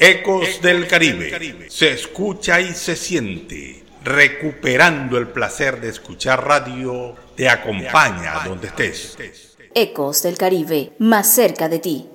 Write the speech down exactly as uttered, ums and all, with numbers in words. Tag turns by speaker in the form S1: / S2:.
S1: Ecos del Caribe. Se escucha y se siente. Recuperando el placer de escuchar radio, te acompaña donde estés.
S2: Ecos del Caribe, más cerca de ti.